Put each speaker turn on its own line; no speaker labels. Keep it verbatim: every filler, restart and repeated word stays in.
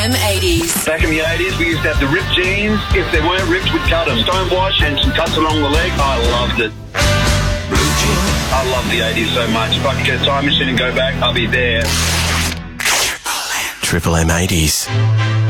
M eighties.
Back in the eighties, we used to have the ripped jeans. If they weren't ripped, we'd cut them. Stonewash and some cuts along the leg. I loved it.
Blue Jean.
I love the eighties so much. If I could get a time machine and go back, I'll be there.
Triple M eighties.